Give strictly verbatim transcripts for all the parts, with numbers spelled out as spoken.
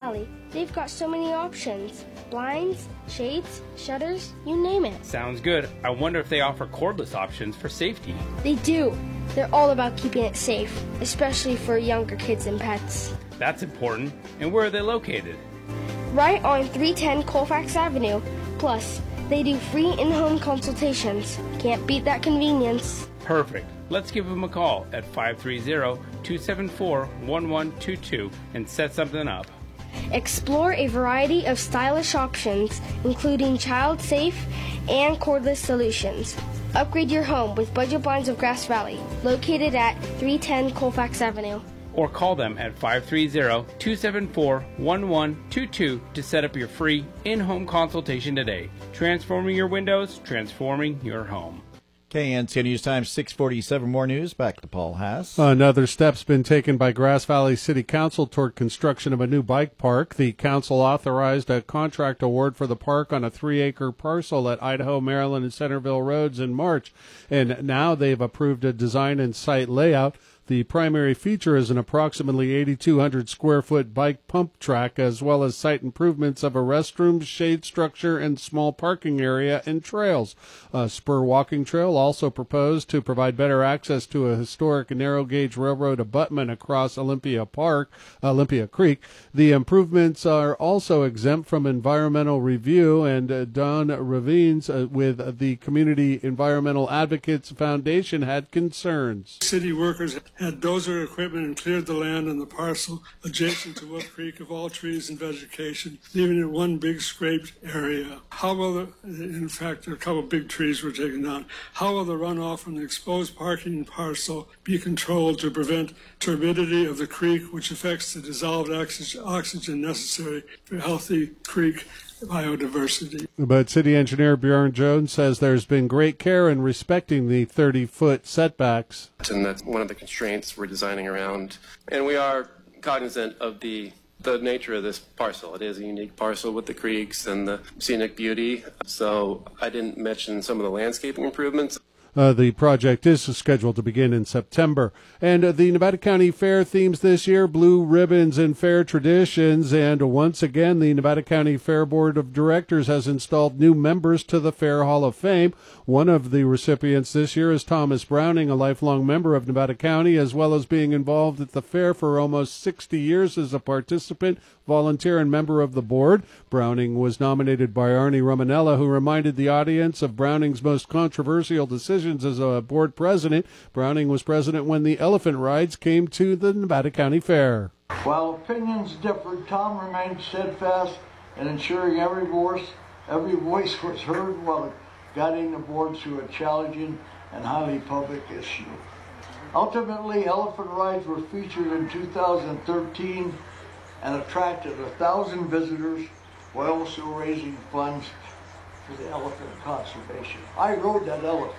Valley. They've got so many options. Blinds, shades, shutters, you name it. Sounds good. I wonder if they offer cordless options for safety. They do. They're all about keeping it safe, especially for younger kids and pets. That's important. And where are they located? Right on three ten Colfax Avenue. Plus, they do free in-home consultations. Can't beat that convenience. Perfect. Let's give them a call at five three zero, two seven four, one one two two and set something up. Explore a variety of stylish options, including child-safe and cordless solutions. Upgrade your home with Budget Blinds of Grass Valley, located at three ten Colfax Avenue. Or call them at five three zero, two seven four, one one two two to set up your free in-home consultation today. Transforming your windows, transforming your home. K N C O News Time, six forty-seven. More news. Back to Paul Haas. Another step's been taken by Grass Valley City Council toward construction of a new bike park. The council authorized a contract award for the park on a three-acre parcel at Idaho, Maryland, and Centerville Roads in March. And now they've approved a design and site layout. The primary feature is an approximately eighty-two hundred square foot bike pump track, as well as site improvements of a restroom, shade structure, and small parking area and trails. A spur walking trail also proposed to provide better access to a historic narrow gauge railroad abutment across Olympia Park, Olympia Creek. The improvements are also exempt from environmental review, and uh, Don Ravines uh, with the Community Environmental Advocates Foundation had concerns. City workers had dozer equipment and cleared the land on the parcel adjacent to Wolf Creek of all trees and vegetation, leaving it one big scraped area. How will the, in fact, a couple big trees were taken down. How will the runoff from the exposed parking parcel be controlled to prevent turbidity of the creek, which affects the dissolved oxygen necessary for healthy creek biodiversity? But City Engineer Bjorn Jones says there's been great care in respecting the thirty-foot setbacks. And that's one of the constraints we're designing around. And we are cognizant of the the nature of this parcel. It is a unique parcel with the creeks and the scenic beauty. So I didn't mention some of the landscaping improvements. Uh, the project is scheduled to begin in September. And uh, the Nevada County Fair themes this year, blue ribbons and fair traditions. And once again, the Nevada County Fair Board of Directors has installed new members to the Fair Hall of Fame. One of the recipients this year is Thomas Browning, a lifelong member of Nevada County, as well as being involved at the fair for almost sixty years as a participant, volunteer, and member of the board. Browning was nominated by Arnie Romanella, who reminded the audience of Browning's most controversial decisions as a board president. Browning was president when the elephant rides came to the Nevada County Fair. While opinions differed, Tom remained steadfast in ensuring every voice, every voice was heard while guiding the board through a challenging and highly public issue. Ultimately, elephant rides were featured in two thousand thirteen and attracted a thousand visitors while also raising funds for the elephant conservation. I rode that elephant.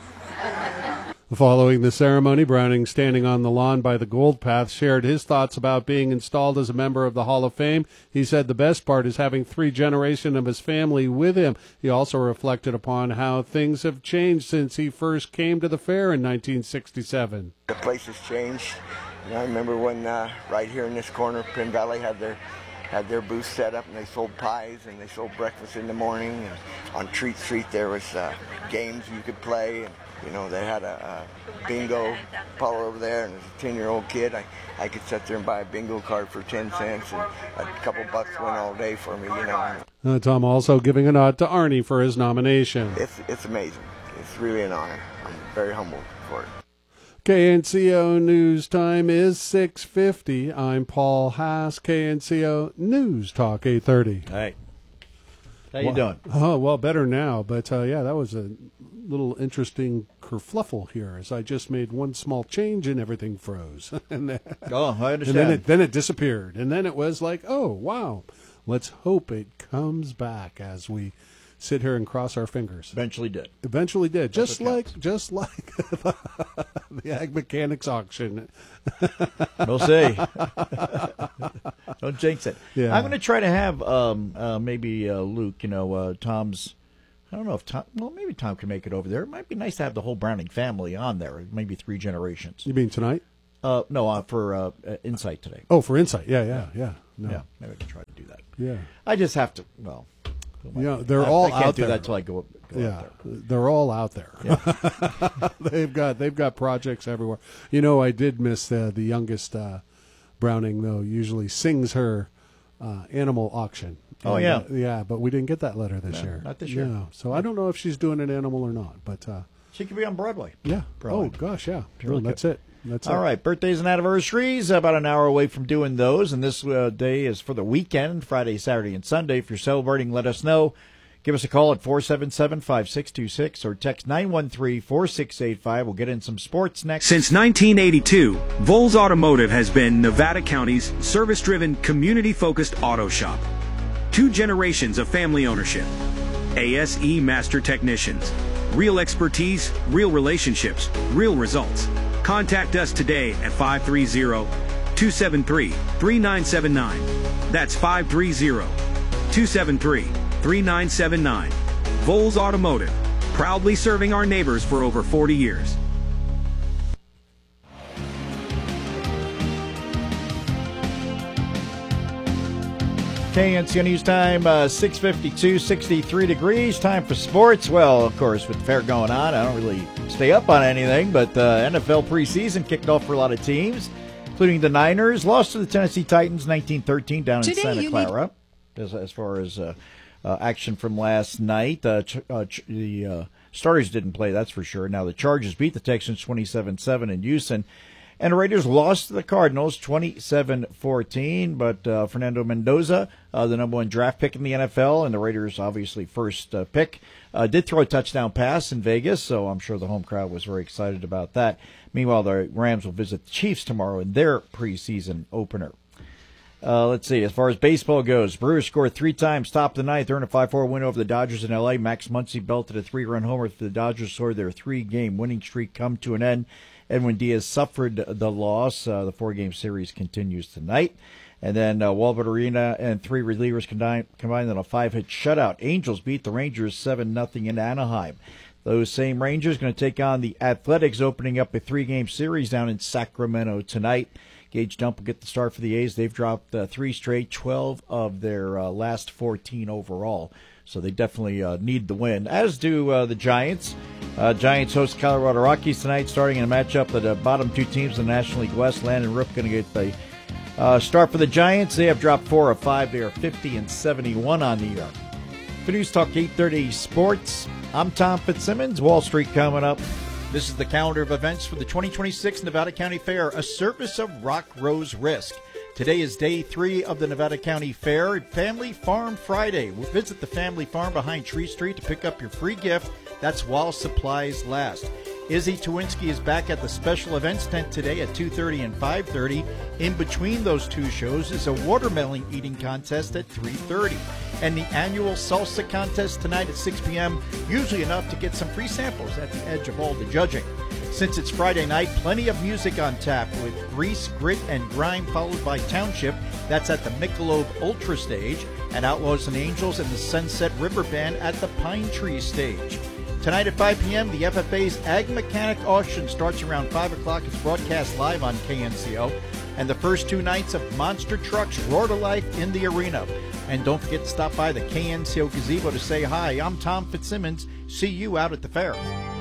Following the ceremony, Browning, standing on the lawn by the Gold Path, shared his thoughts about being installed as a member of the Hall of Fame. He said the best part is having three generations of his family with him. He also reflected upon how things have changed since he first came to the fair in nineteen sixty-seven. The place has changed. And I remember when uh, right here in this corner, Penn Valley had their had their booth set up, and they sold pies and they sold breakfast in the morning. And on Treat Street there was uh, games you could play. And, you know, they had a, a bingo parlor over there, and as a ten-year-old kid, I, I could sit there and buy a bingo card for ten cents, and a couple bucks went all day for me, you know. Uh, Tom also giving a nod to Arnie for his nomination. It's, it's amazing. It's really an honor. I'm very humbled for it. K N C O News Time is six fifty. I'm Paul Haas, K N C O News Talk eight thirty. Hey. How you well, doing? Oh, well, better now. But, uh, yeah, that was a little interesting kerfluffle here as I just made one small change and everything froze. and then, oh, I understand. And then it, then it disappeared. And then it was like, oh, wow. Let's hope it comes back as we sit here and cross our fingers. Eventually did. Eventually did. That's just like just like the Ag Mechanics auction. We'll see. Don't jinx it. Yeah. I'm going to try to have um, uh, maybe uh, Luke, you know, uh, Tom's, I don't know if Tom, well, maybe Tom can make it over there. It might be nice to have the whole Browning family on there, maybe three generations. You mean tonight? Uh, no, uh, for uh, uh, Insight today. Oh, for Insight. Yeah, yeah, yeah. No. Yeah, maybe I can try to. do that. Yeah. I just have to. Well, yeah, they're I, all I can't out do there. that till I go. go yeah, out there. They're all out there. Yeah. they've got they've got projects everywhere. You know, I did miss uh, the youngest uh, Browning though. Usually sings her uh, animal auction. Oh And, yeah, uh, yeah. But we didn't get that letter this No, year. not this year. No. So I don't know if she's doing an animal or not. But uh, she could be on Broadway. yeah. Probably. Oh gosh, yeah. Really no, that's it. That's All it. right, birthdays and anniversaries, about an hour away from doing those. And this uh, day is for the weekend, Friday, Saturday, and Sunday. If you're celebrating, let us know. Give us a call at four seven seven, five six two six or text nine one three, four six eight five. We'll get in some sports next. Since nineteen eighty-two, Vols Automotive has been Nevada County's service-driven, community-focused auto shop. Two generations of family ownership. A S E Master Technicians. Real expertise, real relationships, real results. Contact us today at five three zero, two seven three, three nine seven nine. That's five three zero, two seven three, three nine seven nine. Vols Automotive, proudly serving our neighbors for over forty years. K N C O News Time, uh, six fifty-two, sixty-three degrees. Time for sports. Well, of course, with the fair going on, I don't really stay up on anything, but uh, N F L preseason kicked off for a lot of teams, including the Niners. Lost to the Tennessee Titans nineteen thirteen down in Today Santa Clara. As, as far as uh, uh, action from last night, uh, ch- uh, ch- the uh, starters didn't play, that's for sure. Now, the Chargers beat the Texans twenty-seven seven in Houston. And the Raiders lost to the Cardinals twenty-seven fourteen, but uh, Fernando Mendoza, uh, the number one draft pick in the N F L, and the Raiders' obviously first uh, pick, uh, did throw a touchdown pass in Vegas, so I'm sure the home crowd was very excited about that. Meanwhile, the Rams will visit the Chiefs tomorrow in their preseason opener. Uh, let's see. As far as baseball goes, Brewers scored three times, top of the ninth, earned a five four win over the Dodgers in L A. Max Muncy belted a three-run homer for the Dodgers, saw their three-game winning streak come to an end. Edwin Diaz suffered the loss. Uh, the four-game series continues tonight. And then uh, Walbert Arena and three relievers combined, combined in a five-hit shutout. Angels beat the Rangers seven nothing in Anaheim. Those same Rangers going to take on the Athletics, opening up a three-game series down in Sacramento tonight. Gage Dump will get the start for the A's. They've dropped uh, three straight, twelve of their uh, last fourteen overall. So they definitely uh, need the win, as do uh, the Giants. Uh, Giants host Colorado Rockies tonight, starting in a matchup of the bottom two teams in the National League West. Landon Rook going to get the uh, start for the Giants. They have dropped four of five. They are fifty and seventy-one on the year. For News Talk eight thirty Sports, I'm Tom Fitzsimmons. Wall Street coming up. This is the calendar of events for the twenty twenty-six Nevada County Fair, a service of Rock Rose Risk. Today is day three of the Nevada County Fair, Family Farm Friday. We'll visit the family farm behind Tree Street to pick up your free gift. That's while supplies last. Izzy Tawinski is back at the special events tent today at two thirty and five thirty. In between those two shows is a watermelon eating contest at three thirty. And the annual salsa contest tonight at six p.m., usually enough to get some free samples at the edge of all the judging. Since it's Friday night, plenty of music on tap with Grease, Grit, and Grime, followed by Township. That's at the Michelob Ultra Stage, and Outlaws and Angels and the Sunset River Band at the Pine Tree Stage. Tonight at five p.m., the F F A's Ag Mechanic Auction starts around five o'clock. It's broadcast live on K N C O. And the first two nights of Monster Trucks roar to life in the arena. And don't forget to stop by the K N C O Gazebo to say hi. I'm Tom Fitzsimmons. See you out at the fair.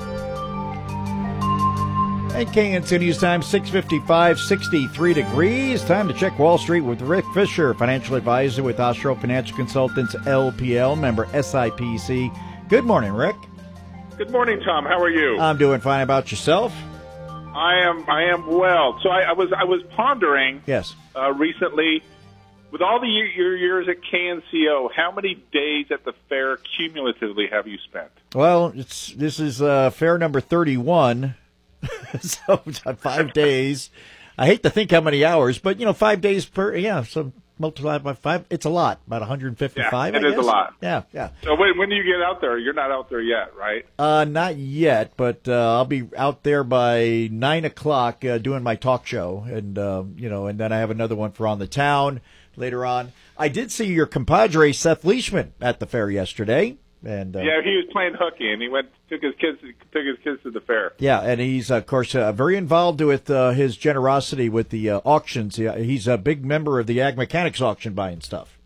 And K N C O News Time, six fifty-five, sixty-three degrees. Time to check Wall Street with Rick Fisher, financial advisor with Ostro Financial Consultants, L P L, member S I P C. Good morning, Rick. Good morning, Tom. How are you? I'm doing fine. About yourself? I am. I am well. So I, I was. I was pondering. Yes. Uh, recently, with all the year, your years at K N C O, how many days at the fair cumulatively have you spent? Well, it's this is uh, fair number thirty-one. So five days. I hate to think how many hours, but you know, five days per. Yeah, so multiplied by five, it's a lot. About one hundred fifty-five. Yeah, it I is guess. a lot. Yeah, yeah. So when, when do you get out there? You're not out there yet, right? Uh, not yet, but uh, I'll be out there by nine o'clock uh, doing my talk show, and uh, you know, and then I have another one for On the Town later on. I did see your compadre Seth Leishman at the fair yesterday. And, uh, yeah, he was playing hooky, and he went took his kids took his kids to the fair. Yeah, and he's of course uh, very involved with uh, his generosity with the uh, auctions. He's a big member of the Ag Mechanics auction, buying stuff.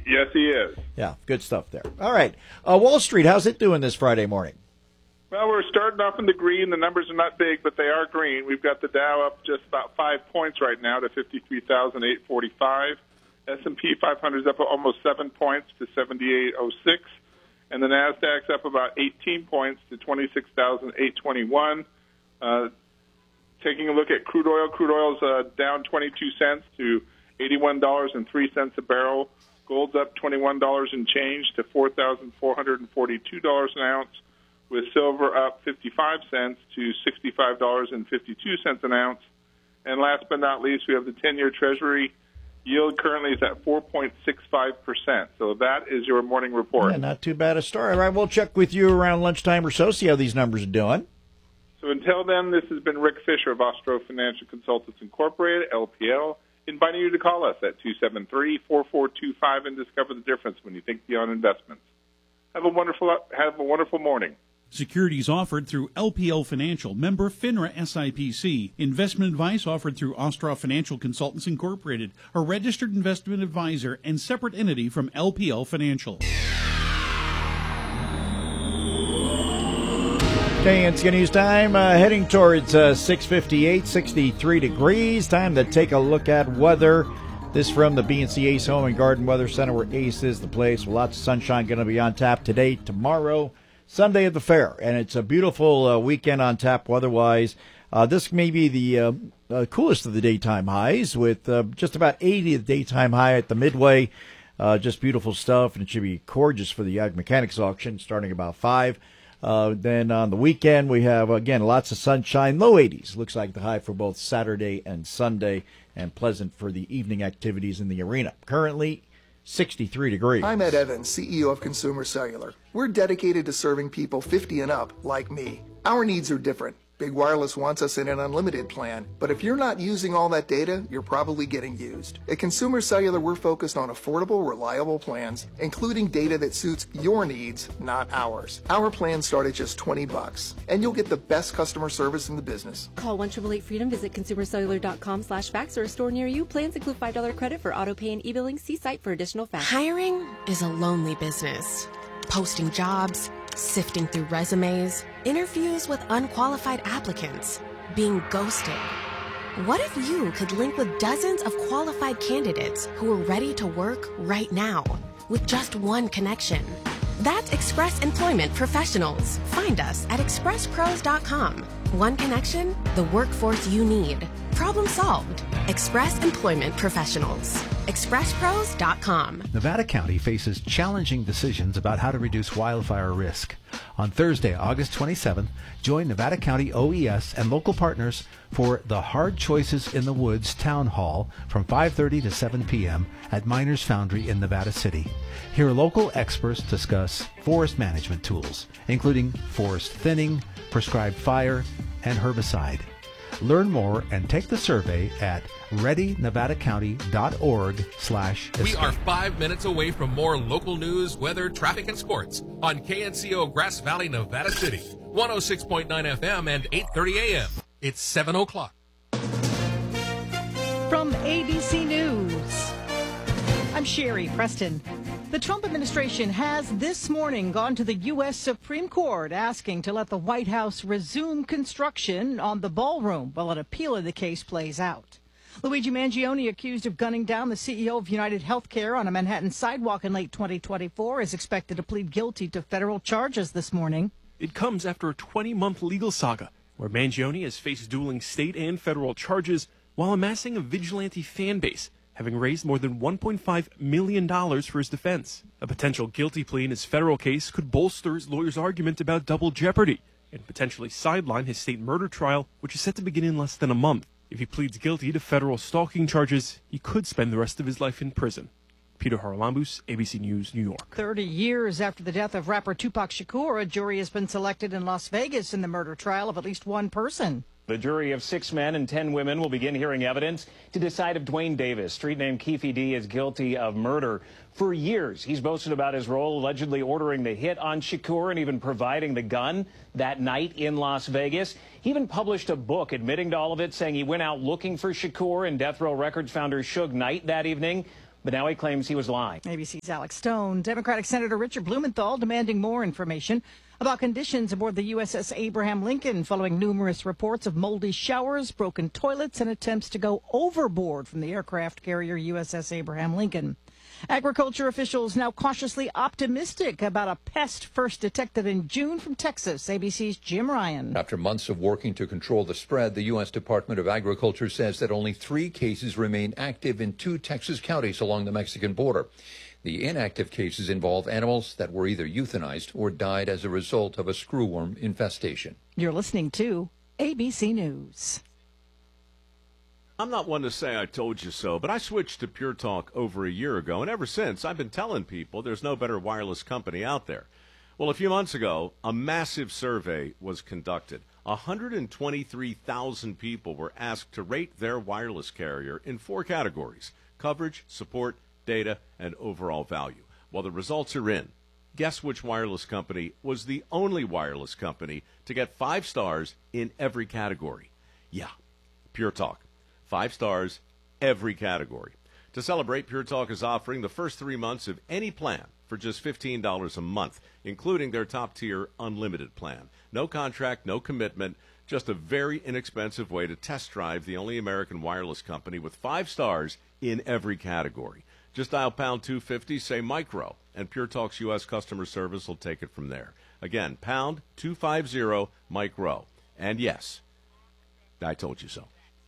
Yes, he is. Yeah, good stuff there. All right. Uh, Wall Street, how's it doing this Friday morning? Well, we're starting off in the green. The numbers are not big, but they are green. We've got the Dow up just about five points right now to fifty-three thousand eight hundred forty-five. S and P five hundred is up almost seven points to seventy-eight oh six. And the NASDAQ's up about eighteen points to twenty-six thousand eight hundred twenty-one. Uh, taking a look at crude oil, crude oil's uh, down twenty-two cents to eighty-one dollars and three cents a barrel. Gold's up twenty-one dollars and change to four thousand four hundred forty-two dollars an ounce, with silver up fifty-five cents to sixty-five dollars and fifty-two cents an ounce. And last but not least, we have the ten-year Treasury yield currently is at four point six five percent. So that is your morning report. Yeah, not too bad a start. All right, we'll check with you around lunchtime or so, see how these numbers are doing. So until then, this has been Rick Fisher of Ostro Financial Consultants Incorporated, L P L, inviting you to call us at two seven three, four four two five and discover the difference when you think beyond investments. Have a wonderful have a wonderful morning. Securities offered through L P L Financial, member FINRA S I P C. Investment advice offered through Ostroff Financial Consultants Incorporated, a registered investment advisor and separate entity from L P L Financial. Okay, it's news time. Uh, heading towards uh, six fifty-eight, sixty-three degrees. Time to take a look at weather. This from the B and C Ace Home and Garden Weather Center, where Ace is the place. With lots of sunshine going to be on tap today, tomorrow, Sunday at the fair. And it's a beautiful uh, weekend on tap weather-wise. Uh, this may be the uh, uh, coolest of the daytime highs, with uh, just about eighty at the daytime high at the Midway. Uh, just beautiful stuff, and it should be gorgeous for the Ag Mechanics auction starting about five. Uh, then on the weekend, we have, again, lots of sunshine, low eighties. Looks like the high for both Saturday and Sunday, and pleasant for the evening activities in the arena. Currently, sixty-three degrees. I'm Ed Evans, C E O of Consumer Cellular. We're dedicated to serving people fifty and up like me. Our needs are different. Big Wireless wants us in an unlimited plan, but if you're not using all that data, you're probably getting used. At Consumer Cellular, we're focused on affordable, reliable plans, including data that suits your needs, not ours. Our plans start at just twenty bucks, and you'll get the best customer service in the business. Call one eight eight eight freedom, visit consumer cellular dot com slash fax or a store near you. Plans include five dollars credit for auto pay and e-billing. See site for additional facts. Hiring is a lonely business. Posting jobs, sifting through resumes, interviews with unqualified applicants, being ghosted. What if you could link with dozens of qualified candidates who are ready to work right now with just one connection? That's Express Employment Professionals. Find us at express pros dot com. One connection, the workforce you need. Problem solved. Express Employment Professionals. express pros dot com. Nevada County faces challenging decisions about how to reduce wildfire risk. On Thursday, August twenty-seventh, join Nevada County O E S and local partners for the Hard Choices in the Woods Town Hall from five thirty to seven p.m. at Miners Foundry in Nevada City. Here, local experts discuss forest management tools, including forest thinning, prescribed fire, and herbicide. Learn more and take the survey at ready nevada county dot org slash We are five minutes away from more local news, weather, traffic, and sports on K N C O Grass Valley, Nevada City, one oh six point nine F M and eight thirty A M. It's seven o'clock. From A B C News, I'm Sherry Preston. The Trump administration has this morning gone to the U S Supreme Court asking to let the White House resume construction on the ballroom while an appeal of the case plays out. Luigi Mangione, accused of gunning down the C E O of United Healthcare on a Manhattan sidewalk in late twenty twenty-four, is expected to plead guilty to federal charges this morning. It comes after a twenty-month legal saga where Mangione has faced dueling state and federal charges while amassing a vigilante fan base, having raised more than one point five million dollars for his defense. A potential guilty plea in his federal case could bolster his lawyer's argument about double jeopardy and potentially sideline his state murder trial, which is set to begin in less than a month. If he pleads guilty to federal stalking charges, he could spend the rest of his life in prison. Peter Haralambous, A B C News, New York. Thirty years after the death of rapper Tupac Shakur, a jury has been selected in Las Vegas in the murder trial of at least one person. The jury of six men and ten women will begin hearing evidence to decide if Dwayne Davis, street name Keefe D, is guilty of murder. For years, he's boasted about his role allegedly ordering the hit on Shakur and even providing the gun that night in Las Vegas. He even published a book admitting to all of it, saying he went out looking for Shakur and Death Row Records founder Suge Knight that evening. but now he claims he was lying. A B C's Alex Stone. Democratic Senator Richard Blumenthal demanding more information about conditions aboard the U S S Abraham Lincoln following numerous reports of moldy showers, broken toilets, and attempts to go overboard from the aircraft carrier U S S Abraham Lincoln. Agriculture officials now cautiously optimistic about a pest first detected in June from Texas. A B C's Jim Ryan. After months of working to control the spread, the U S Department of Agriculture says that only three cases remain active in two Texas counties along the Mexican border. The inactive cases involve animals that were either euthanized or died as a result of a screwworm infestation. You're listening to A B C News. I'm not one to say I told you so, but I switched to Pure Talk over a year ago, and ever since I've been telling people there's no better wireless company out there. Well, a few months ago, a massive survey was conducted. one hundred twenty-three thousand people were asked to rate their wireless carrier in four categories: coverage, support, data, and overall value. Well, the results are in. Guess which wireless company was the only wireless company to get five stars in every category? Yeah, Pure Talk. Five stars, every category. To celebrate, Pure Talk is offering the first three months of any plan for just fifteen dollars a month, including their top-tier unlimited plan. No contract, no commitment, just a very inexpensive way to test drive the only American wireless company with five stars in every category. Just dial pound two fifty, say micro, and Pure Talk's U S customer service will take it from there. Again, pound two fifty, micro. And yes, I told you so.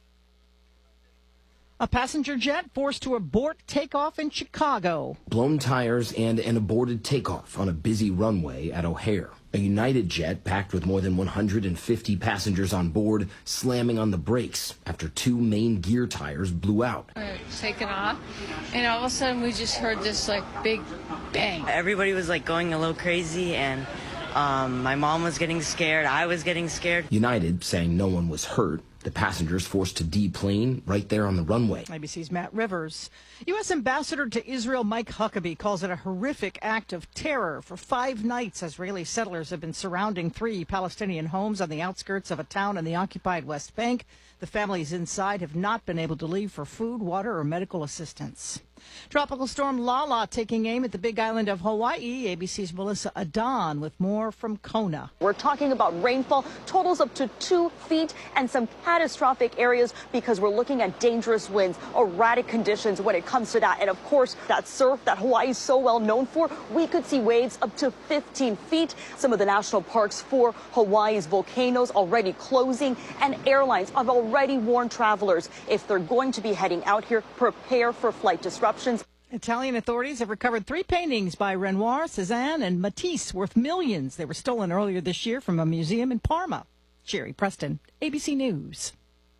A passenger jet forced to abort takeoff in Chicago. Blown tires and an aborted takeoff on a busy runway at O'Hare. A United jet packed with more than one hundred fifty passengers on board slamming on the brakes after two main gear tires blew out. We were taking off, and all of a sudden we just heard this like big bang. Everybody was like going a little crazy, and um, my mom was getting scared. I was getting scared. United saying no one was hurt. The passengers forced to deplane right there on the runway. A B C's Matt Rivers. U S Ambassador to Israel Mike Huckabee calls it a horrific act of terror. For five nights, Israeli settlers have been surrounding three Palestinian homes on the outskirts of a town in the occupied West Bank. The families inside have not been able to leave for food, water, or medical assistance. Tropical storm Lala taking aim at the Big Island of Hawaii. A B C's Melissa Adan with more from Kona. We're talking about rainfall totals up to two feet and some catastrophic areas because we're looking at dangerous winds, erratic conditions when it comes to that. And of course, that surf that Hawaii is so well known for, we could see waves up to fifteen feet. Some of the national parks for Hawaii's volcanoes already closing, and airlines have already warned travelers if they're going to be heading out here, prepare for flight disruptions. Italian authorities have recovered three paintings by Renoir, Cézanne, and Matisse worth millions. They were stolen earlier this year from a museum in Parma. Sherry Preston, A B C News.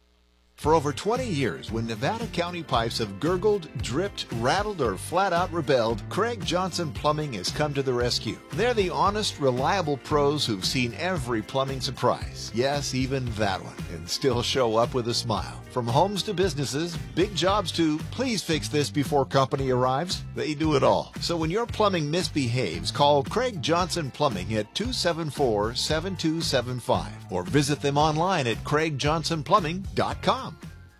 For over twenty years, when Nevada County pipes have gurgled, dripped, rattled, or flat out rebelled, Craig Johnson Plumbing has come to the rescue. They're the honest, reliable pros who've seen every plumbing surprise. Yes, even that one, and still show up with a smile. From homes to businesses, big jobs to please fix this before company arrives, they do it all. So when your plumbing misbehaves, call Craig Johnson Plumbing at two seven four, seven two seven five or visit them online at craig johnson plumbing dot com.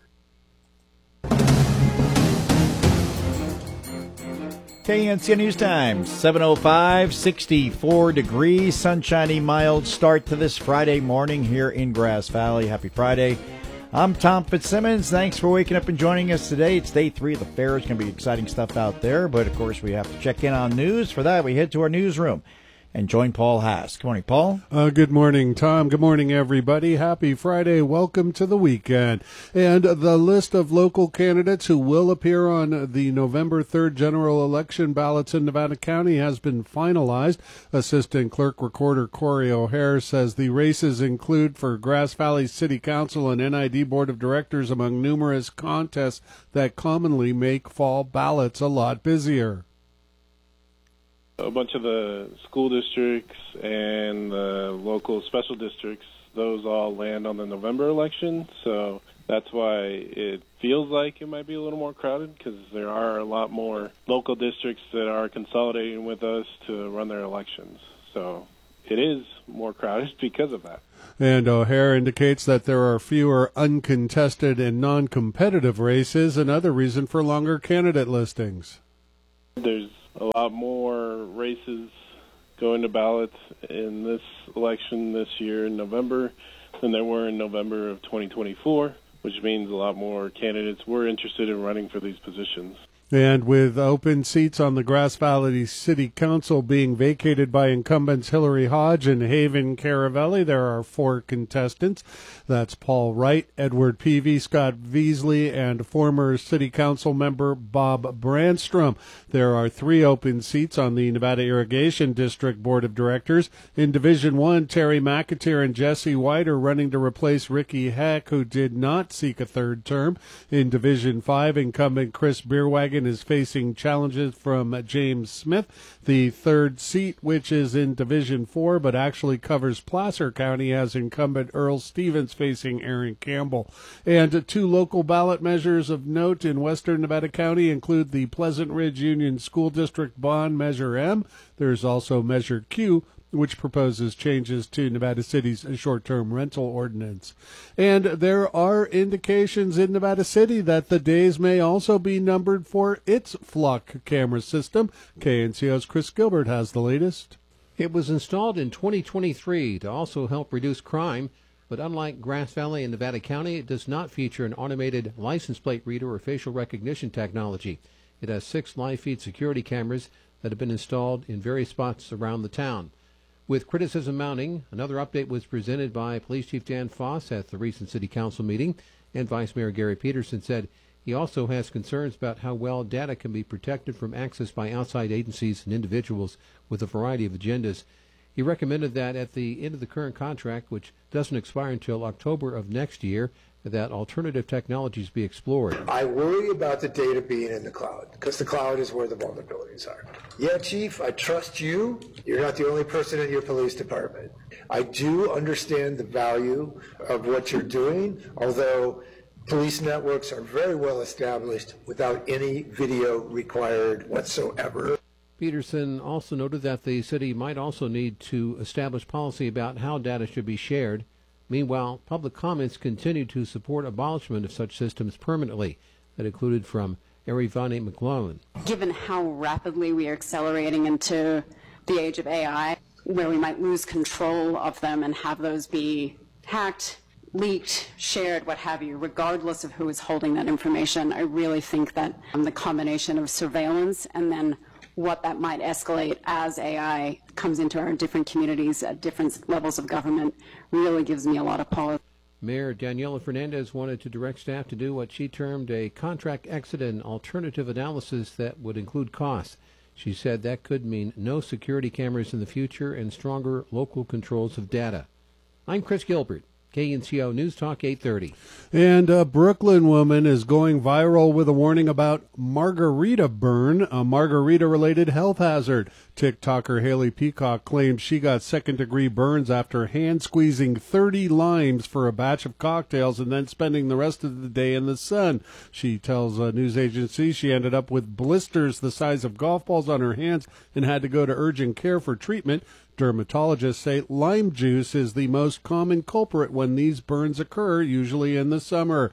K N C News Time, seven oh five, sixty-four degrees, sunshiny, mild start to this Friday morning here in Grass Valley. Happy Friday. I'm Tom Fitzsimmons. Thanks for waking up and joining us today. It's day three of the fair. It's going to be exciting stuff out there, but of course we have to check in on news. For that, we head to our newsroom and join Paul Haas. Good morning, Paul. Uh, good morning, Tom. Good morning, everybody. Happy Friday. Welcome to the weekend. And the list of local candidates who will appear on the November third general election ballots in Nevada County has been finalized. Assistant Clerk Recorder Corey O'Hare says the races include for Grass Valley City Council and N I D Board of Directors among numerous contests that commonly make fall ballots a lot busier. A bunch of the school districts and the local special districts, those all land on the November election, so that's why it feels like it might be a little more crowded, because there are a lot more local districts that are consolidating with us to run their elections. So it is more crowded because of that. And O'Hare indicates that there are fewer uncontested and non-competitive races, another reason for longer candidate listings. There's a lot more races going to ballots in this election this year in November than there were in November of twenty twenty-four, which means a lot more candidates were interested in running for these positions. And with open seats on the Grass Valley City Council being vacated by incumbents Hillary Hodge and Haven Caravelli, there are four contestants. That's Paul Wright, Edward Peavy, Scott Veasley, and former City Council member Bob Brandstrom. There are three open seats on the Nevada Irrigation District Board of Directors. In Division one, Terry McAteer and Jesse White are running to replace Ricky Heck, who did not seek a third term. In Division five, incumbent Chris Beerwagen is facing challenges from James Smith. The third seat, which is in Division four but actually covers Placer County, has incumbent Earl Stevens facing Aaron Campbell. And two local ballot measures of note in western Nevada County include the Pleasant Ridge Union School District Bond Measure M. There's also Measure Q, which proposes changes to Nevada City's short-term rental ordinance. And there are indications in Nevada City that the days may also be numbered for its flock camera system. K N C O's Chris Gilbert has the latest. It was installed in twenty twenty-three to also help reduce crime, but unlike Grass Valley and Nevada County, it does not feature an automated license plate reader or facial recognition technology. It has six live-feed security cameras that have been installed in various spots around the town. With criticism mounting, another update was presented by Police Chief Dan Foss at the recent City Council meeting, and Vice Mayor Gary Peterson said he also has concerns about how well data can be protected from access by outside agencies and individuals with a variety of agendas. He recommended that at the end of the current contract, which doesn't expire until October of next year, that alternative technologies be explored. I worry about the data being in the cloud, because the cloud is where the vulnerabilities are. Yeah, Chief, I trust you. You're not the only person in your police department. I do understand the value of what you're doing, although police networks are very well established without any video required whatsoever. Peterson also noted that the city might also need to establish policy about how data should be shared. Meanwhile, public comments continued to support abolishment of such systems permanently. That included from Arivani McClellan. Given how rapidly we are accelerating into the age of A I, where we might lose control of them and have those be hacked, leaked, shared, what have you, regardless of who is holding that information, I really think that um, the combination of surveillance and then what that might escalate as A I comes into our different communities at different levels of government really gives me a lot of pause. Mayor Daniela Fernandez wanted to direct staff to do what she termed a contract exit and alternative analysis that would include costs. She said that could mean no security cameras in the future and stronger local controls of data. I'm Chris Gilbert. K N C O News Talk eight thirty. And a Brooklyn woman is going viral with a warning about margarita burn, a margarita-related health hazard. TikToker Haley Peacock claims she got second-degree burns after hand-squeezing thirty limes for a batch of cocktails and then spending the rest of the day in the sun. She tells a news agency she ended up with blisters the size of golf balls on her hands and had to go to urgent care for treatment. Dermatologists say lime juice is the most common culprit when these burns occur, usually in the summer.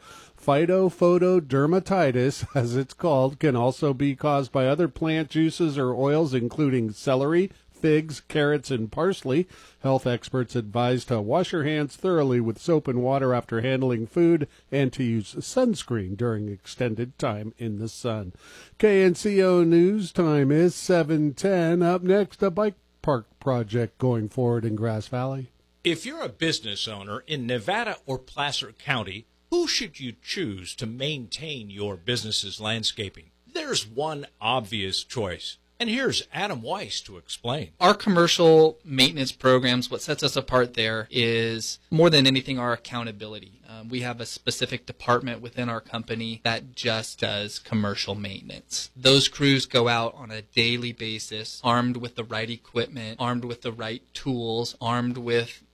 Phytophotodermatitis, as it's called, can also be caused by other plant juices or oils, including celery, figs, carrots, and parsley. Health experts advise to wash your hands thoroughly with soap and water after handling food and to use sunscreen during extended time in the sun. K N C O News time is seven ten. Up next, a bike park project going forward in Grass Valley. If you're a business owner in Nevada or Placer County, who should you choose to maintain your business's landscaping? There's one obvious choice, and here's Adam Weiss to explain. Our commercial maintenance programs, what sets us apart there is more than anything our accountability. Um, we have a specific department within our company that just does commercial maintenance. Those crews go out on a daily basis, armed with the right equipment, armed with the right tools, armed with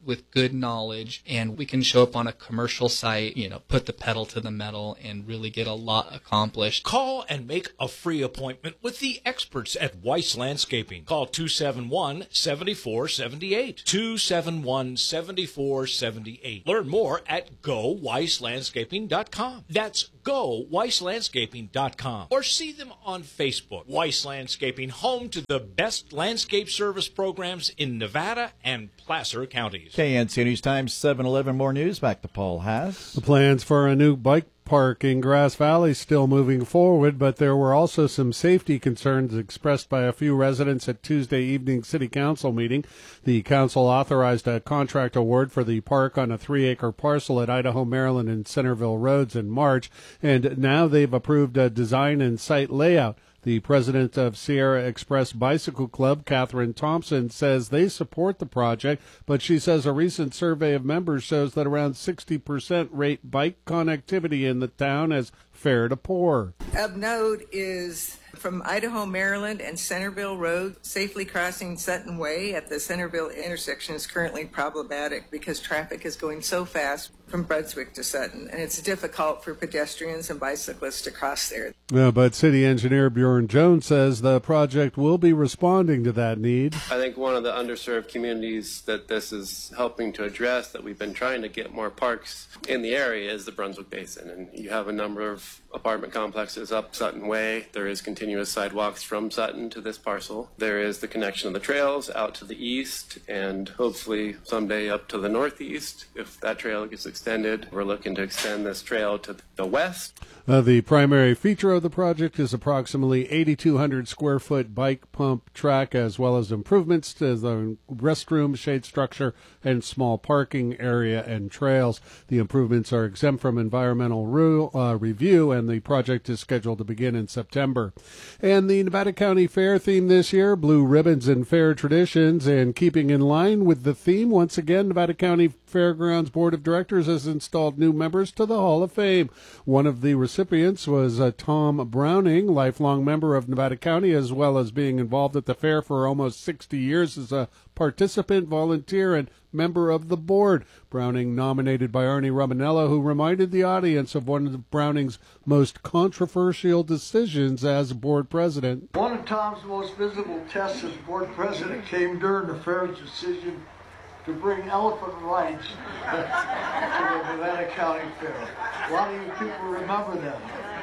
with good knowledge, and we can show up on a commercial site, you know, put the pedal to the metal and really get a lot accomplished. Call and make a free appointment with the experts at Weiss Landscaping. Call two seven one, seven four seven eight. two seven one, seven four seven eight. Learn more at go weiss landscaping dot com. That's go weiss landscaping dot com. Or see them on Facebook. Weiss Landscaping, home to the best landscape service programs in Nevada and Placer counties. K N C O News Time, seven eleven more news. Back to Paul Haas. The plans for a new bike park in Grass Valley still moving forward, but there were also some safety concerns expressed by a few residents at Tuesday evening city council meeting. The council authorized a contract award for the park on a three-acre parcel at Idaho, Maryland, and Centerville Roads in March, and now they've approved a design and site layout. The president of Sierra Express Bicycle Club, Catherine Thompson, says they support the project, but she says a recent survey of members shows that around sixty percent rate bike connectivity in the town as fair to poor. Of note is from Idaho, Maryland, and Centerville Road, safely crossing Sutton Way at the Centerville intersection is currently problematic because traffic is going so fast from Brunswick to Sutton, and it's difficult for pedestrians and bicyclists to cross there. Uh, but city engineer Bjorn Jones says the project will be responding to that need. I think one of the underserved communities that this is helping to address, that we've been trying to get more parks in the area, is the Brunswick Basin. And you have a number of apartment complexes up Sutton Way. There is continuous sidewalks from Sutton to this parcel. There is the connection of the trails out to the east and hopefully someday up to the northeast. If that trail gets extended, we're looking to extend this trail to the west. Uh, the primary feature of the project is approximately eighty-two hundred square foot bike pump track, as well as improvements to the restroom, shade structure, and small parking area and trails. The improvements are exempt from environmental ru- uh, review, and the project is scheduled to begin in September. And the Nevada County Fair theme this year, blue ribbons and fair traditions, and keeping in line with the theme, once again, Nevada County Fairgrounds Board of Directors has installed new members to the Hall of Fame. One of the recipients was uh, Tom Browning, lifelong member of Nevada County, as well as being involved at the fair for almost sixty years as a participant, volunteer, and member of the board. Browning, nominated by Arnie Romanello, who reminded the audience of one of Browning's most controversial decisions as board president. One of Tom's most visible tests as board president came during the fair's decision to bring elephant rides to the Nevada County Fair. A lot of you people remember that.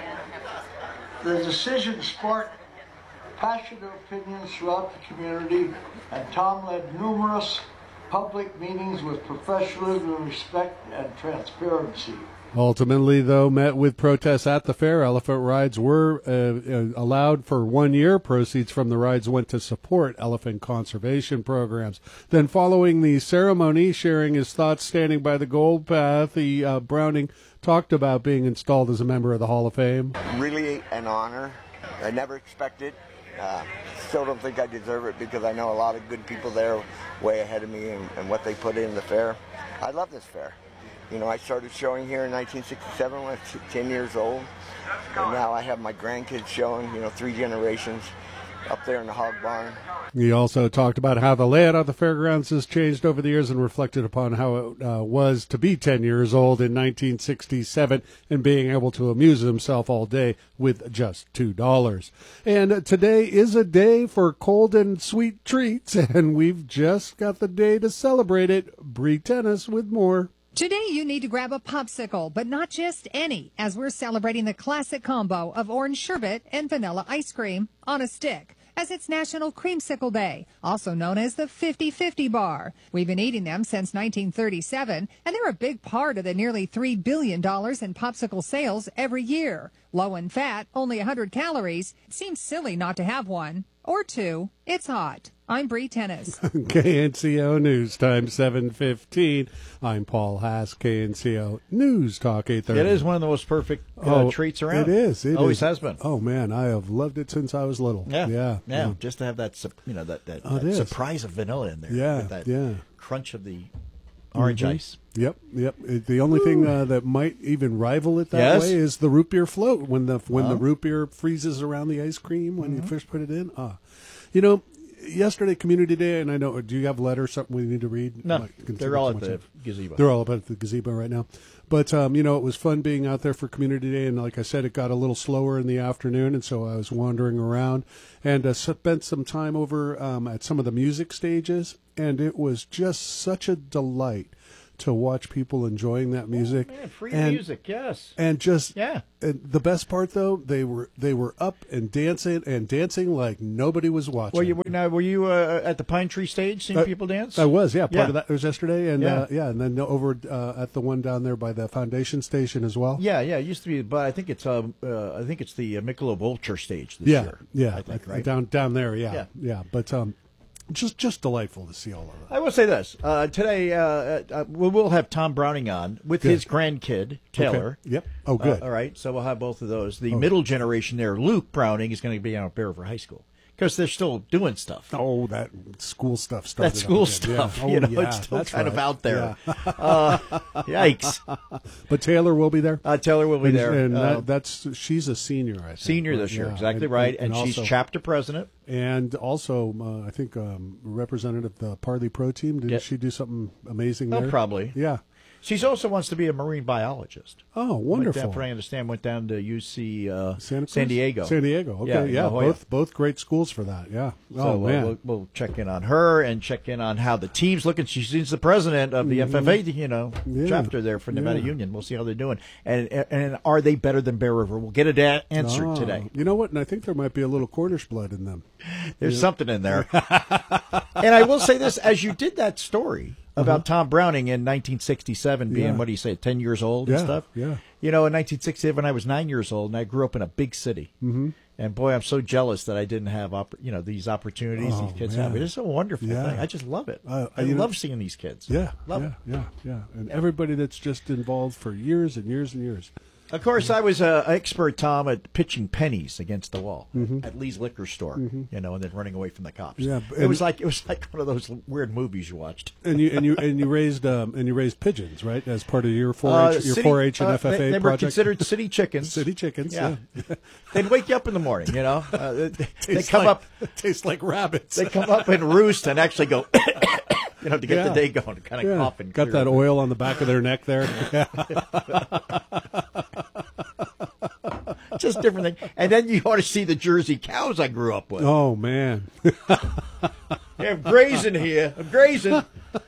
The decision sparked passionate opinions throughout the community, and Tom led numerous public meetings with professionalism, respect, and transparency. Ultimately, though, met with protests at the fair. Elephant rides were uh, uh, allowed for one year. Proceeds from the rides went to support elephant conservation programs. Then, following the ceremony, sharing his thoughts standing by the gold path, the uh, Browning talked about being installed as a member of the Hall of Fame. Really an honor. I never expected. Uh, still don't think I deserve it because I know a lot of good people there way ahead of me and, and what they put in the fair. I love this fair. You know, I started showing here in nineteen sixty-seven when I was ten years old, and now I have my grandkids showing, you know, three generations up there in the hog barn. He also talked about how the layout of the fairgrounds has changed over the years and reflected upon how it uh, was to be ten years old in nineteen sixty-seven and being able to amuse himself all day with just two dollars. And today is a day for cold and sweet treats, and we've just got the day to celebrate it. Bree Tennis with more. Today you need to grab a popsicle, but not just any, as we're celebrating the classic combo of orange sherbet and vanilla ice cream on a stick, as it's National Creamsicle Day, also known as the fifty-fifty bar. We've been eating them since nineteen thirty-seven, and they're a big part of the nearly three billion dollars in popsicle sales every year. Low in fat, only one hundred calories. It seems silly not to have one. Or two. It's hot. I'm Bree Tennis. K N C O News Time seven fifteen. I'm Paul Haas, K N C O News Talk eight thirty. It is one of the most perfect uh, oh, treats around. It is. It Always is. has been. Oh, man, I have loved it since I was little. Yeah. Yeah. Yeah. yeah. Just to have that, su- you know, that, that, Oh, it that is. surprise of vanilla in there. Yeah, with that yeah. crunch of the orange Mhm. ice. Yep, yep. It- The only thing uh, that might even rival it that Yes? way is the root beer float. When the when the Oh. root beer freezes around the ice cream when Mhm. you first put it in. Ah, you know, yesterday, Community Day, and I know, do you have a letter or something we need to read? No, Like, they're all at the gazebo. They're all up at the gazebo right now. But, um, you know, it was fun being out there for Community Day, and like I said, it got a little slower in the afternoon, and so I was wandering around and uh, spent some time over um, at some of the music stages, and it was just such a delight to watch people enjoying that music. Oh, man, free and, music, yes. And just yeah. And the best part though, they were they were up and dancing and dancing like nobody was watching. Well, you were, now, were you uh, at the Pine Tree stage seeing Uh, people dance? I was, yeah. Part Yeah. of that was yesterday, and Yeah. uh, yeah, and then over uh, at the one down there by the Foundation Station as well. Yeah, yeah, it used to be, but I think it's um, uh, I think it's the uh, Michelob Ultra stage this yeah, year. yeah, I think, uh, right? down down there, yeah, Yeah. yeah. But um, just just delightful to see all of that. I will say this uh, today. Uh, uh, we will have Tom Browning on with Good. his grandkid Taylor. Okay. Yep. Oh, good. Uh, all right. So we'll have both of those. The Oh. middle generation there, Luke Browning, is going to be out at Bear RiverIgh School because they're still doing stuff. Oh, that school stuff started That school up again. stuff. Yeah. You Oh, know, yeah, it's still that's kind of right. out there. Yeah. uh, yikes. But Taylor will be there. Uh, Taylor will be and, there. and Uh, that, that's she's a senior. I think. Senior this year, Yeah. exactly right, and, she's also- chapter president. And also, uh, I think um, representative of the Parley Pro team. Didn't Yeah. she do something amazing Oh, there? probably. Yeah. She also wants to be a marine biologist. Oh, Went wonderful. down, from what I understand, went down to U C uh, Santa Cruz? San Diego. San Diego. Okay. Yeah. La Jolla. both both great schools for that. Yeah. So Oh uh, man. we'll, we'll check in on her and check in on how the team's looking. She's the president of the Mhm. F F A, you know, Yeah. chapter there for Nevada Yeah. Union. We'll see how they're doing, and and are they better than Bear River? We'll get it a- answered Oh, today. You know what? And I think there might be a little Cornish blood in them. There's Yeah. something in there. And I will say this: as you did that story about Uh-huh. Tom Browning in nineteen sixty-seven, being Yeah. what do you say, ten years old Yeah, and stuff. yeah. You know, in nineteen sixty-seven, I was nine years old, and I grew up in a big city. Mm-hmm. And boy, I'm so jealous that I didn't have, opp- you know, these opportunities Oh, these kids man. have. It is a wonderful Yeah. thing. I just love it. Uh, I you know- love seeing these kids. Yeah. love yeah, it. Yeah. Yeah. And everybody that's just involved for years and years and years. Of course, I was an expert, Tom, at pitching pennies against the wall Mhm. at Lee's liquor store, Mhm. you know, and then running away from the cops. Yeah, it and- was like it was like one of those weird movies you watched. And you and you and you raised um, and you raised pigeons, right? As part of your four H, Uh, your city- four H and uh, F F A they, they were project. considered city chickens. City chickens. Yeah. Yeah. They'd wake you up in the morning, you know. Uh, they, they Tastes come like- up. Tastes like rabbits. They come up and roost and actually go, you know, to get Yeah. the day going, kind of Yeah. cough and Got clear that up. oil on the back of their neck there. Yeah. Just different thing. And then you ought to see the Jersey cows I grew up with. Oh man. Yeah, I'm grazing here. I'm grazing.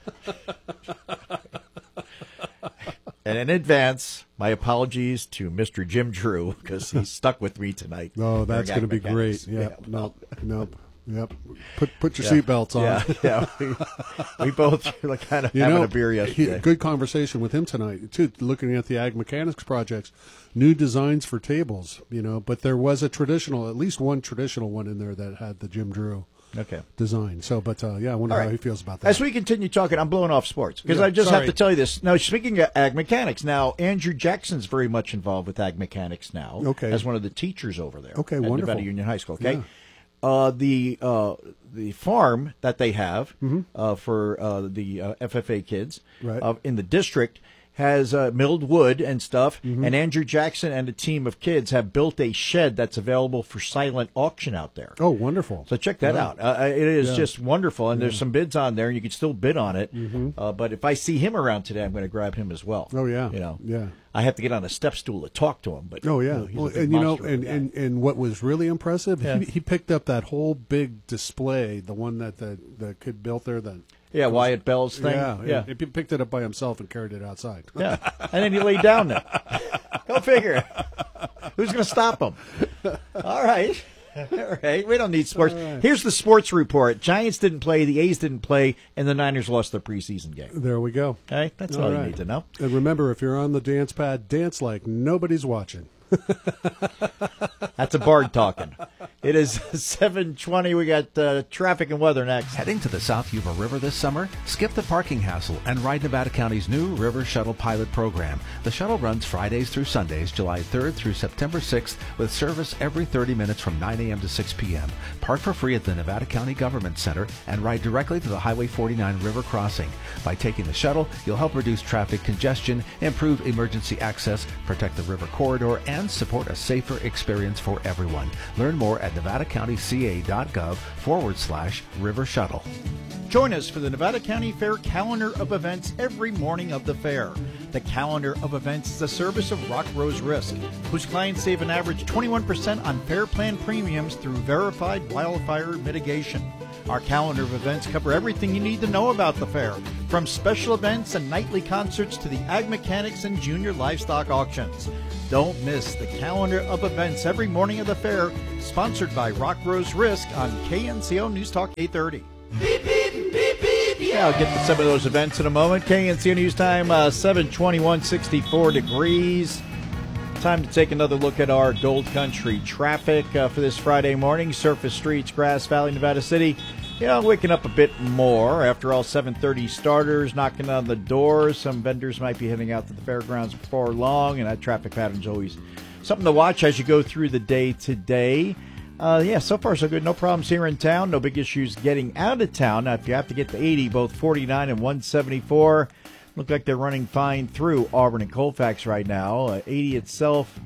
And in advance, my apologies to Mister Jim Drew because he's stuck with me tonight. Oh, that's during going to be Mechanics. great. Yeah. Yeah. Nope. Nope. Yep. Put put your Yeah. seatbelts on. Yeah, yeah. We, we both were kind of You having know, a beer he- yesterday. good conversation with him tonight too. Looking at the ag mechanics projects, new designs for tables. You know, but there was a traditional, at least one traditional one in there that had the Jim Drew Okay. design. So, but uh, yeah, I wonder All how right. he feels about that. As we continue talking, I'm blowing off sports because Yeah, I just sorry. have to tell you this. Now, speaking of ag mechanics, now Andrew Jackson's very much involved with ag mechanics now. Okay. As one of the teachers over there. Okay, at wonderful. Nevada Union High School. Okay. Yeah. Uh, the uh, the farm that they have Mhm. uh, for uh, the uh, F F A kids Right. uh, in the district has uh, milled wood and stuff, Mhm. and Andrew Jackson and a team of kids have built a shed that's available for silent auction out there. Oh, wonderful. So check that Yeah. out. Uh, it is Yeah. just wonderful, and there's Yeah. some bids on there, and you can still bid on it. Mhm. Uh, but if I see him around today, I'm going to grab him as well. Oh yeah. You know, Yeah. I have to get on a step stool to talk to him. But Oh you yeah, know, he's a well, big and you know, monster of a and, guy. and and what was really impressive, Yeah. he, he picked up that whole big display, the one that the the kid built there. That Yeah, Wyatt Bell's thing. Yeah, Yeah. He picked it up by himself and carried it outside. Yeah, and then he laid down there. Go figure. Who's going to stop him? All right. All right. We don't need sports. All right. Here's the sports report. Giants didn't play, the A's didn't play, and the Niners lost their preseason game. There we go. Okay, that's all, you need to know. And remember, if you're on the dance pad, dance like nobody's watching. That's a bard talking. It is seven twenty. We got uh, traffic and weather next. Heading to the South Yuba River this summer? Skip the parking hassle and ride Nevada County's new River Shuttle Pilot Program. The shuttle runs Fridays through Sundays, July third through September sixth, with service every thirty minutes from nine a.m. to six p.m. Park for free at the Nevada County Government Center and ride directly to the Highway forty-nine River Crossing. By taking the shuttle, you'll help reduce traffic congestion, improve emergency access, protect the river corridor, and and support a safer experience for everyone. Learn more at nevadacountyca.gov forward slash River Shuttle. Join us for the Nevada County Fair calendar of events every morning of the fair. The calendar of events is a service of Rock Rose Risk, whose clients save an average twenty-one percent on fair plan premiums through verified wildfire mitigation. Our calendar of events cover everything you need to know about the fair, from special events and nightly concerts to the ag mechanics and junior livestock auctions. Don't miss the calendar of events every morning of the fair, sponsored by Rock Rose Risk on K N C O News Talk eight thirty. Beep, beep, beep, beep, yeah, I'll get to some of those events in a moment. K N C O News Time, uh, seven twenty-one, sixty-four degrees. Time to take another look at our Gold Country traffic uh, for this Friday morning. Surface streets, Grass Valley, Nevada City. You know, waking up a bit more after all seven thirty starters knocking on the doors. Some vendors might be heading out to the fairgrounds before long, and that traffic pattern's always something to watch as you go through the day today. Uh, yeah, so far so good. No problems here in town. No big issues getting out of town. Now, if you have to get to eighty, both forty-nine and one seventy-four look like they're running fine through Auburn and Colfax right now. Uh, eighty itself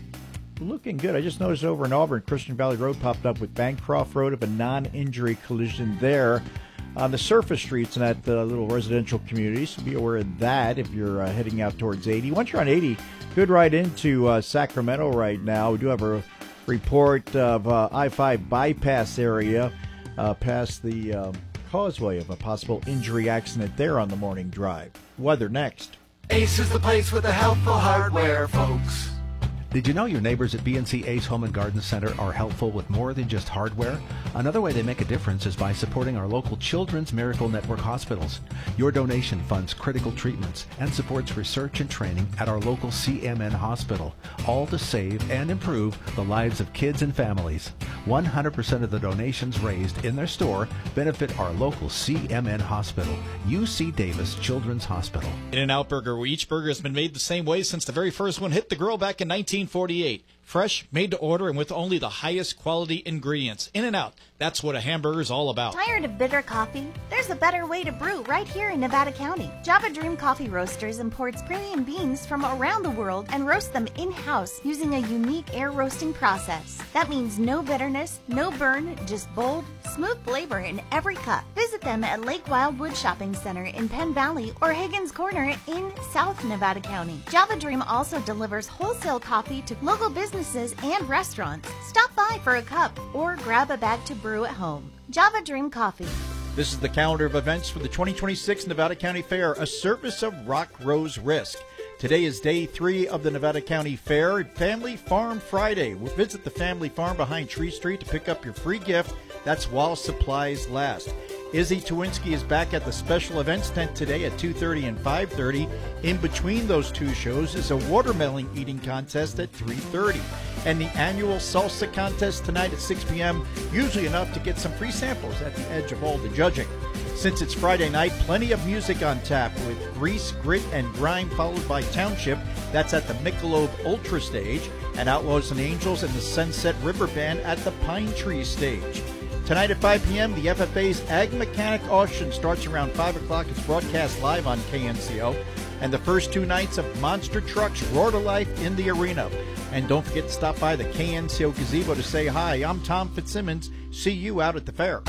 looking good. I just noticed over in Auburn, Christian Valley Road popped up with Bancroft Road of a non-injury collision there on the surface streets in that uh, little residential community. So be aware of that if you're uh, heading out towards eighty. Once you're on eighty, good ride into uh, Sacramento right now. We do have a report of uh, I five bypass area uh, past the um, causeway of a possible injury accident there on the morning drive. Weather next. Ace is the place with the helpful hardware, folks. Did you know your neighbors at B and C Ace Home and Garden Center are helpful with more than just hardware? Another way they make a difference is by supporting our local Children's Miracle Network hospitals. Your donation funds critical treatments and supports research and training at our local C M N hospital, all to save and improve the lives of kids and families. one hundred percent of the donations raised in their store benefit our local C M N hospital, U C Davis Children's Hospital. In-N-Out Burger, where each burger has been made the same way since the very first one hit the grill back in nineteen forty-eight. Fresh, made to order, and with only the highest quality ingredients. In-N-Out, that's what a hamburger is all about. Tired of bitter coffee? There's a better way to brew right here in Nevada County. Java Dream Coffee Roasters imports premium beans from around the world and roasts them in-house using a unique air roasting process. That means no bitterness, no burn, just bold, smooth flavor in every cup. Visit them at Lake Wildwood Shopping Center in Penn Valley or Higgins Corner in South Nevada County. Java Dream also delivers wholesale coffee to local businesses and restaurants. Stop by for a cup or grab a bag to brew at home. Java Dream Coffee. This is the calendar of events for the twenty twenty-six Nevada County Fair, a service of Rock Rose Risk. Today is day three of the Nevada County Fair, Family Farm Friday. We'll visit the family farm behind Tree Street to pick up your free gift. That's while supplies last. Izzy Tawinski is back at the special events tent today at two thirty and five thirty. In between those two shows is a watermelon eating contest at three thirty. And the annual salsa contest tonight at six p.m., usually enough to get some free samples at the edge of all the judging. Since it's Friday night, plenty of music on tap with Grease, Grit, and Grime followed by Township. That's at the Michelob Ultra stage, and Outlaws and Angels and the Sunset River Band at the Pine Tree stage. Tonight at five p.m., the F F A's Ag Mechanic Auction starts around five o'clock. It's broadcast live on K N C O. And the first two nights of Monster Trucks roar to life in the arena. And don't forget to stop by the K N C O Gazebo to say hi. I'm Tom Fitzsimmons. See you out at the fair.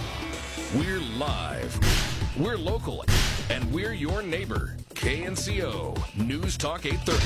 We're live. We're local. And we're your neighbor. K N C O News Talk eight thirty.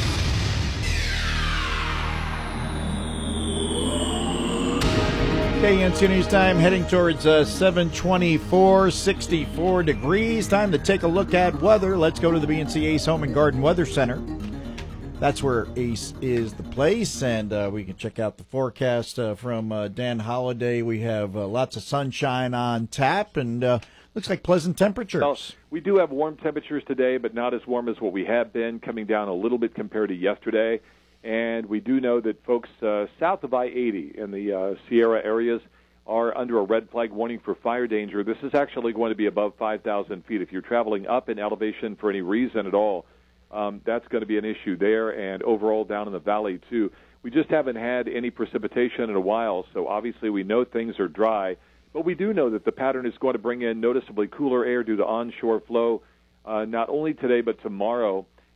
K N C O News Time heading towards uh, seven twenty-four, sixty-four degrees. Time to take a look at weather. Let's go to the B and C Ace Home and Garden Weather Center. That's where Ace is the place, and uh, we can check out the forecast uh, from uh, Dan Holliday. We have uh, lots of sunshine on tap, and uh, looks like pleasant temperatures. Well, we do have warm temperatures today, but not as warm as what we have been, coming down a little bit compared to yesterday. And we do know that folks uh, south of I eighty in the uh, Sierra areas are under a red flag warning for fire danger. This is actually going to be above five thousand feet. If you're traveling up in elevation for any reason at all, um, that's going to be an issue there, and overall down in the valley, too. We just haven't had any precipitation in a while, so obviously we know things are dry. But we do know that the pattern is going to bring in noticeably cooler air due to onshore flow, uh, not only today but tomorrow.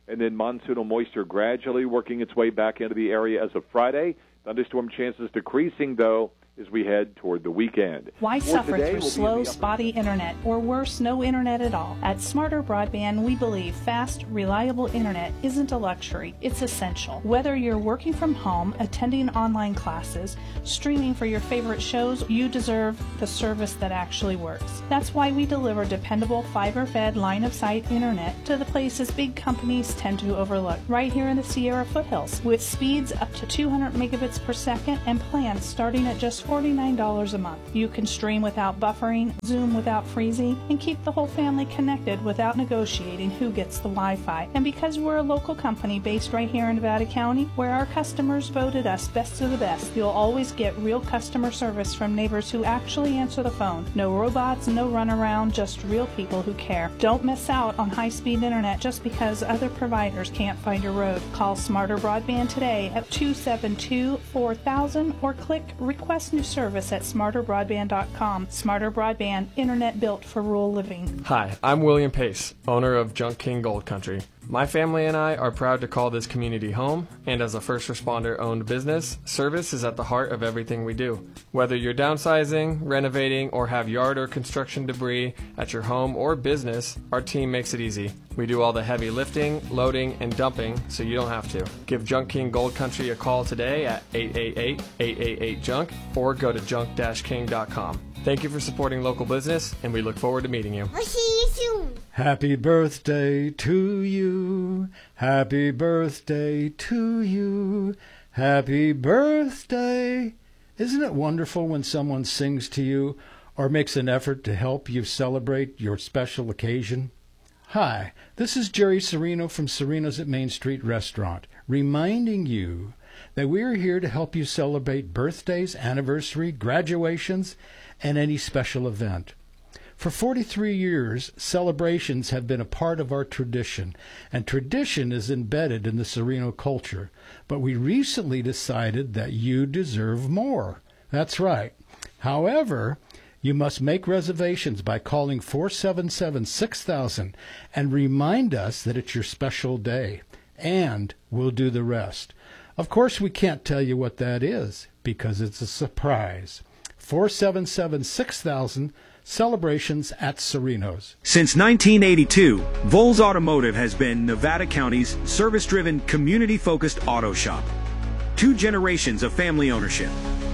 and then monsoonal moisture gradually working its way back into the area as of Friday. Thunderstorm chances decreasing, though, as we head toward the weekend. Why For suffer today, through we'll slow, spotty internet, or worse, no internet at all? At Smarter Broadband, we believe fast, reliable internet isn't a luxury, it's essential. Whether you're working from home, attending online classes, streaming for your favorite shows, you deserve the service that actually works. That's why we deliver dependable, fiber-fed, line-of-sight internet to the places big companies tend to overlook, right here in the Sierra foothills, with speeds up to two hundred megabits per second and plans starting at just forty-nine dollars a month. You can stream without buffering, Zoom without freezing, and keep the whole family connected without negotiating who gets the Wi-Fi. And because we're a local company based right here in Nevada County, where our customers voted us best of the best, you'll always get real customer service from neighbors who actually answer the phone. No robots, no runaround, just real people who care. Don't miss out on high-speed internet just because other providers can't find your road. Call Smarter Broadband today at two seven two, four thousand or click Request New Service at smarter broadband dot com. Smarter Broadband, internet built for rural living. Hi, I'm William Pace, owner of Junk King Gold Country. My family and I are proud to call this community home, and as a first responder-owned business, service is at the heart of everything we do. Whether you're downsizing, renovating, or have yard or construction debris at your home or business, our team makes it easy. We do all the heavy lifting, loading, and dumping, so you don't have to. Give Junk King Gold Country a call today at eight eight eight, eight eight eight, junk or go to junk dash king dot com. Thank you for supporting local business, and we look forward to meeting you. We'll see you soon. Happy birthday to you. Happy birthday to you. Happy birthday. Isn't it wonderful when someone sings to you or makes an effort to help you celebrate your special occasion? Hi, this is Jerry Serino from Serino's at Main Street Restaurant, reminding you that we are here to help you celebrate birthdays, anniversary, graduations, and any special event. For forty-three years, celebrations have been a part of our tradition, and tradition is embedded in the Serino culture. But we recently decided that you deserve more. That's right. However, you must make reservations by calling four seven seven, six thousand and remind us that it's your special day, and we'll do the rest. Of course, we can't tell you what that is because it's a surprise. four seven seven, six thousand, celebrations at Serino's. Since nineteen eighty-two, Vols Automotive has been Nevada County's service-driven, community-focused auto shop. Two generations of family ownership.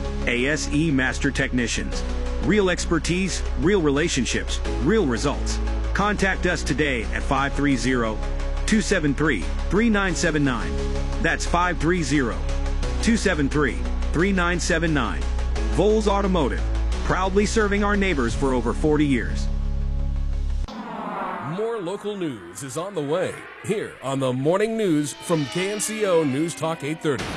A S E Master Technicians. Real expertise, real relationships, real results. Contact us today at five three zero, two seven three, three nine seven nine. That's five three zero, two seven three, three nine seven nine. Vols Automotive, proudly serving our neighbors for over forty years. More local news is on the way here on the Morning News from K N C O News Talk eight thirty.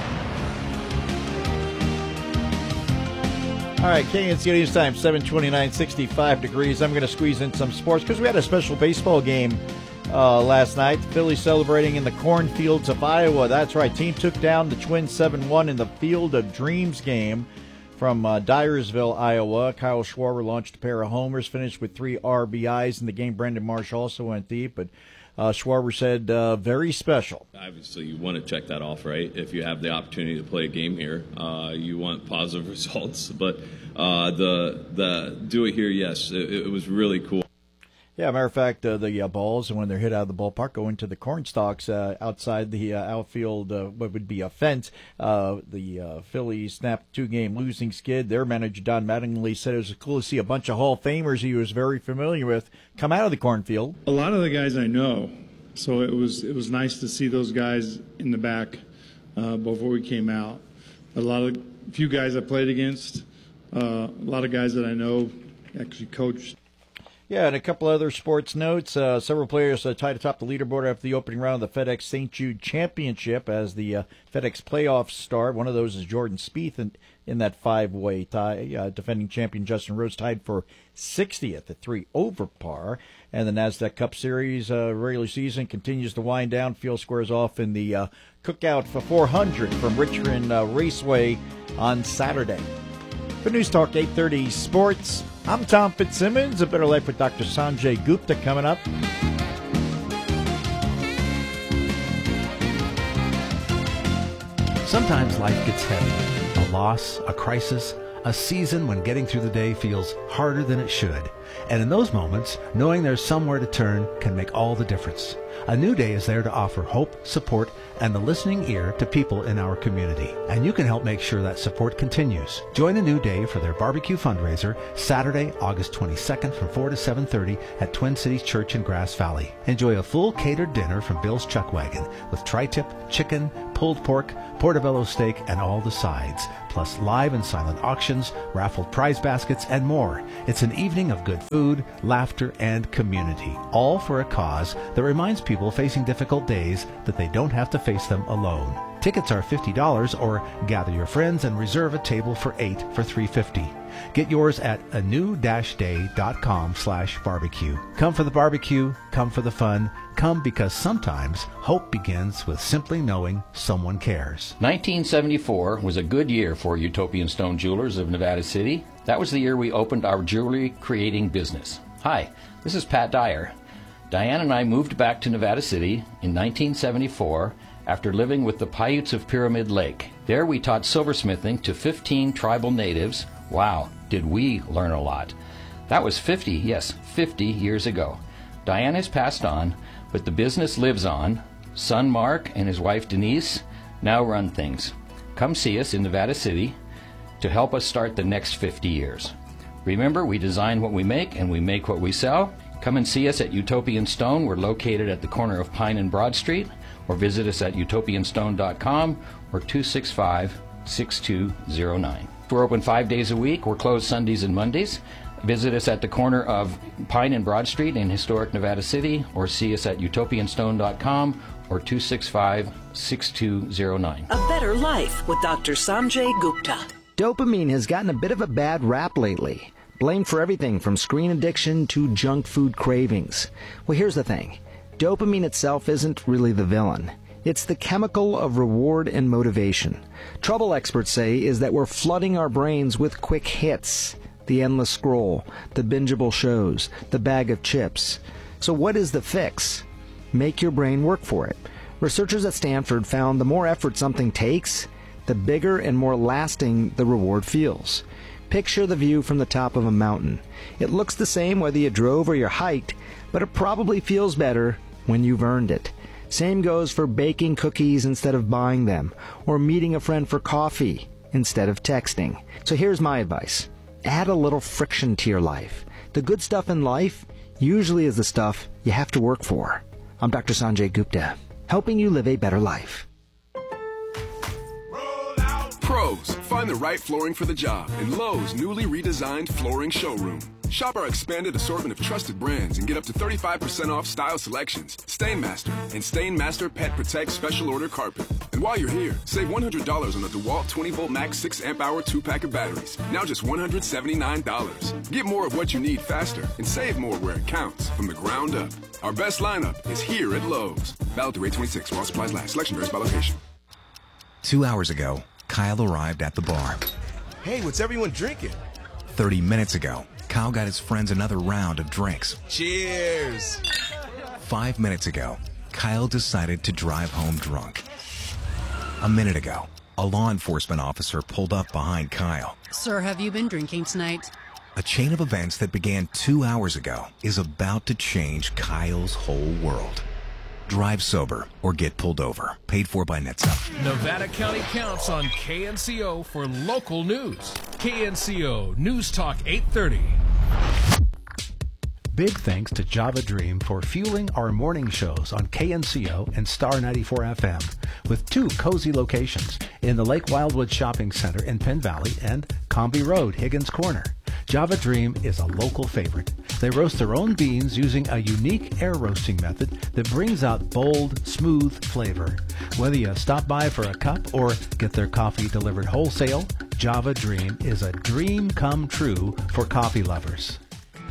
All right, K N C O News Time, seven twenty-nine, sixty-five degrees. I'm going to squeeze in some sports because we had a special baseball game uh, last night. The Phillies celebrating in the cornfields of Iowa. That's right, team took down the Twins seven one in the Field of Dreams game from uh, Dyersville, Iowa. Kyle Schwarber launched a pair of homers, finished with three R B Is in the game. Brendan Marsh also went deep, but uh, Schwarber said uh, very special. Obviously, you want to check that off, right? If you have the opportunity to play a game here, uh, you want positive results. But uh, the the do it here, yes, it, it was really cool. Yeah, matter of fact, uh, the uh, balls, when they're hit out of the ballpark, go into the corn stalks uh, outside the uh, outfield, uh, what would be a fence. Uh, the uh, Phillies snapped two-game losing skid. Their manager, Don Mattingly, said it was cool to see a bunch of Hall of Famers he was very familiar with come out of the cornfield. A lot of the guys I know, so it was it was nice to see those guys in the back uh, before we came out. A lot of, a few guys I played against, uh, a lot of guys that I know actually coached. Yeah, and a couple other sports notes. Uh, several players uh, tied atop the leaderboard after the opening round of the FedEx Saint Jude Championship as the uh, FedEx playoffs start. One of those is Jordan Spieth in, in that five-way tie. Uh, defending champion Justin Rose tied for sixtieth at three over par. And the NASDAQ Cup Series uh, regular season continues to wind down. Field squares off in the uh, Cookout for four hundred from Richmond uh, Raceway on Saturday. For News Talk eight thirty Sports, I'm Tom Fitzsimmons. A Better Life with Doctor Sanjay Gupta coming up. Sometimes life gets heavy. A loss, a crisis, a season when getting through the day feels harder than it should. And in those moments, knowing there's somewhere to turn can make all the difference. A New Day is there to offer hope, support, and the listening ear to people in our community. And you can help make sure that support continues. Join A New Day for their barbecue fundraiser Saturday, August twenty-second from four to seven thirty at Twin Cities Church in Grass Valley. Enjoy a full catered dinner from Bill's Chuck Wagon with tri-tip, chicken, pulled pork, portobello steak, and all the sides, plus live and silent auctions, raffled prize baskets, and more. It's an evening of good food, laughter, and community, all for a cause that reminds people facing difficult days that they don't have to face them alone. Tickets are fifty dollars, or gather your friends and reserve a table for eight for three hundred fifty dollars. Get yours at a new dash day dot com slash barbecue. Come for the barbecue, come for the fun, come because sometimes hope begins with simply knowing someone cares. nineteen seventy-four was a good year for Utopian Stone Jewelers of Nevada City. That was the year we opened our jewelry creating business. Hi, this is Pat Dyer. Diane and I moved back to Nevada City in nineteen seventy-four after living with the Paiutes of Pyramid Lake. There we taught silversmithing to fifteen tribal natives. Wow, did we learn a lot. That was fifty, yes, fifty years ago. Diane has passed on, but the business lives on. Son Mark and his wife Denise now run things. Come see us in Nevada City to help us start the next fifty years. Remember, we design what we make and we make what we sell. Come and see us at Utopian Stone. We're located at the corner of Pine and Broad Street, or visit us at utopian stone dot com or two six five, six two zero nine. We're open five days a week. We're closed Sundays and Mondays. Visit us at the corner of Pine and Broad Street in historic Nevada City, or see us at utopian stone dot com or two six five, six two zero nine. A Better Life with Doctor Sanjay Gupta. Dopamine has gotten a bit of a bad rap lately, blamed for everything from screen addiction to junk food cravings. Well, here's the thing. Dopamine itself isn't really the villain. It's the chemical of reward and motivation. Trouble experts say is that we're flooding our brains with quick hits. The endless scroll, the bingeable shows, the bag of chips. So what is the fix? Make your brain work for it. Researchers at Stanford found the more effort something takes, the bigger and more lasting the reward feels. Picture the view from the top of a mountain. It looks the same whether you drove or you hiked, but it probably feels better when you've earned it. Same goes for baking cookies instead of buying them, or meeting a friend for coffee instead of texting. So here's my advice. Add a little friction to your life. The good stuff in life usually is the stuff you have to work for. I'm Doctor Sanjay Gupta, helping you live a better life. Pros, find the right flooring for the job in Lowe's newly redesigned flooring showroom. Shop our expanded assortment of trusted brands and get up to thirty-five percent off style selections, Stainmaster, and Stainmaster Pet Protect Special Order Carpet. And while you're here, save one hundred dollars on the DeWalt twenty volt Max six amp hour two pack of batteries, now just one hundred seventy-nine dollars. Get more of what you need faster and save more where it counts from the ground up. Our best lineup is here at Lowe's. Valid through eight twenty-six while supplies last. Selection varies by location. Two hours ago, Kyle arrived at the bar. Hey, what's everyone drinking? Thirty minutes ago, Kyle got his friends another round of drinks. Cheers! Five minutes ago, Kyle decided to drive home drunk. A minute ago, a law enforcement officer pulled up behind Kyle. Sir, have you been drinking tonight? A chain of events that began two hours ago is about to change Kyle's whole world. Drive sober or get pulled over. Paid for by NetSup. Nevada County counts on K N C O for local news. K N C O News Talk eight thirty. Big thanks to Java Dream for fueling our morning shows on K N C O and Star ninety-four F M, with two cozy locations in the Lake Wildwood Shopping Center in Penn Valley and Comby Road, Higgins Corner. Java Dream is a local favorite. They roast their own beans using a unique air roasting method that brings out bold, smooth flavor. Whether you stop by for a cup or get their coffee delivered wholesale, Java Dream is a dream come true for coffee lovers.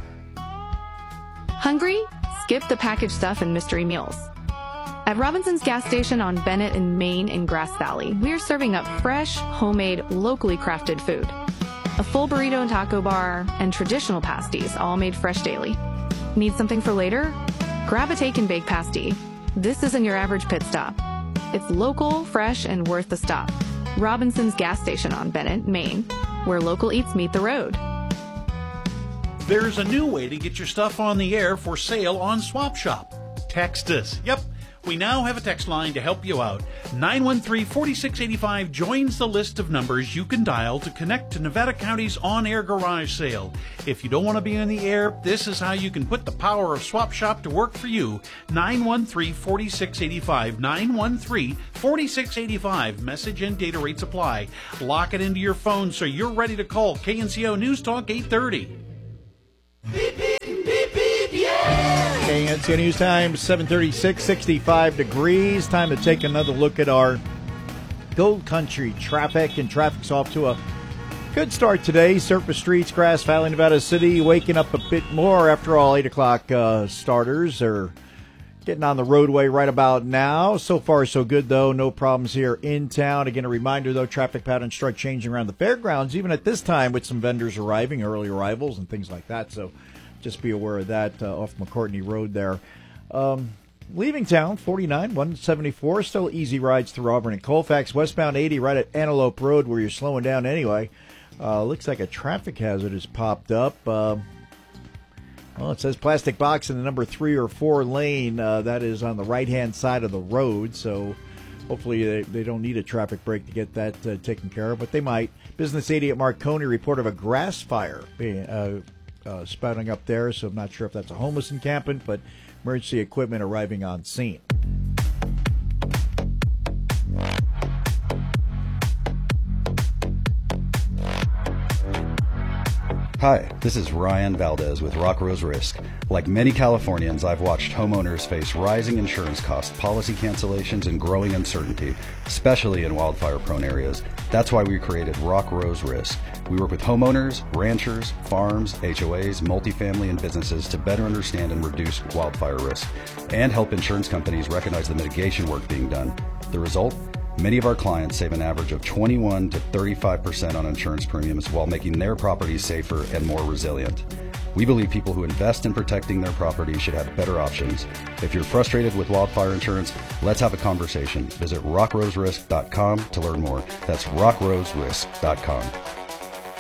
Hungry? Skip the packaged stuff and mystery meals. At Robinson's gas station on Bennett in Maine and Grass Valley, we're serving up fresh, homemade, locally crafted food. A full burrito and taco bar, and traditional pasties, all made fresh daily. Need something for later? Grab a take and bake pasty. This isn't your average pit stop. It's local, fresh, and worth the stop. Robinson's gas station on Bennett, Maine, where local eats meet the road. There's a new way to get your stuff on the air for sale on Swap Shop. Text us. Yep, we now have a text line to help you out. nine one three, four six eight five joins the list of numbers you can dial to connect to Nevada County's on-air garage sale. If you don't want to be on the air, this is how you can put the power of Swap Shop to work for you. nine one three, four six eight five, nine one three, four six eight five. Message and data rates apply. Lock it into your phone so you're ready to call K N C O News Talk eight thirty. K N C O News Time, seven thirty-six, sixty-five degrees. Time to take another look at our Gold Country traffic, and traffic's off to a good start today. Surface streets, Grass Valley, Nevada City, waking up a bit more after all. eight o'clock uh, starters are getting on the roadway right about now. So far, so good, though. No problems here in town. Again, a reminder, though, traffic patterns start changing around the fairgrounds, even at this time with some vendors arriving, early arrivals and things like that. So just be aware of that uh, off McCartney Road there. Um, leaving town, forty-nine, one seventy-four, still easy rides through Auburn and Colfax. Westbound eighty right at Antelope Road where you're slowing down anyway. Uh, looks like a traffic hazard has popped up. Uh, well, it says plastic box in the number three or four lane. Uh, that is on the right-hand side of the road, so hopefully they, they don't need a traffic break to get that uh, taken care of, but they might. Business eighty at Marconi report of a grass fire being, uh, uh, spouting up there, so I'm not sure if that's a homeless encampment, but emergency equipment arriving on scene. Hi, this is Ryan Valdez with Rock Rose Risk. Like many Californians, I've watched homeowners face rising insurance costs, policy cancellations, and growing uncertainty, especially in wildfire-prone areas. That's why we created Rock Rose Risk. We work with homeowners, ranchers, farms, H O As, multifamily, and businesses to better understand and reduce wildfire risk, and help insurance companies recognize the mitigation work being done. The result? Many of our clients save an average of twenty-one to thirty-five percent on insurance premiums while making their properties safer and more resilient. We believe people who invest in protecting their property should have better options. If you're frustrated with wildfire insurance, let's have a conversation. Visit rock rose risk dot com to learn more. That's rock rose risk dot com.